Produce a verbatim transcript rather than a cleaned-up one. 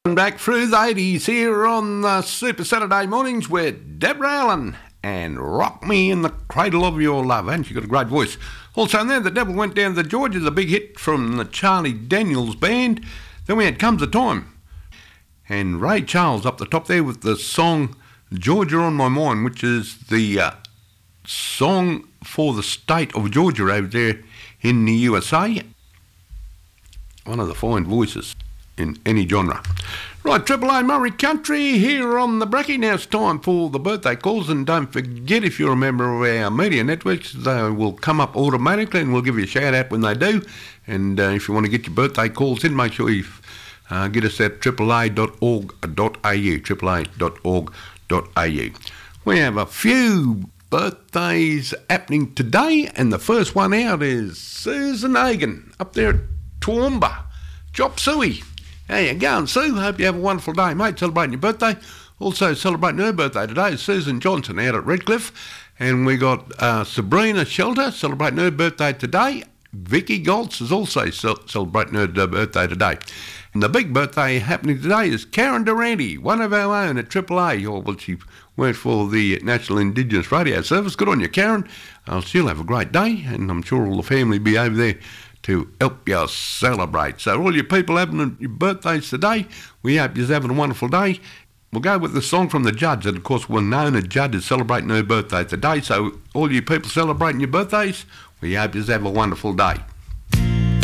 Back through the eighties here on the Super Saturday Mornings with Deborah Allen and Rock Me in the Cradle of Your Love. And she got a great voice. Also in there, The Devil Went Down to Georgia, the big hit from the Charlie Daniels Band. Then we had Comes a Time. And Ray Charles up the top there with the song Georgia on My Mind, which is the uh, song for the state of Georgia over there in the U S A. One of the fine voices in any genre. Right, Triple A Murray Country here on the Bracky. Now it's time for the birthday calls, and don't forget, if you're a member of our media networks, they will come up automatically and we'll give you a shout out when they do. And uh, if you want to get your birthday calls in, make sure you uh, get us at triple a dot org dot a u, triple a dot org dot a u. We have a few birthdays happening today, and the first one out is Susan Hagan up there at Toowoomba. Chop suey. How you going, Sue? Hope you have a wonderful day, mate, celebrating your birthday. Also celebrating her birthday today is Susan Johnson out at Redcliffe. And we got uh, Sabrina Shelter celebrating her birthday today. Vicky Goltz is also ce- celebrating her birthday today. And the big birthday happening today is Karen Durante, one of our own at Triple A. Or, well, she works for the National Indigenous Radio Service. Good on you, Karen. Uh, she'll have a great day, and I'm sure all the family will be over there to help you celebrate. So all you people having your birthdays today, we hope you're having a wonderful day. We'll go with the song from the Judge, and of course Winona Judd is celebrating her birthday today. So all you people celebrating your birthdays, we hope you have a wonderful day.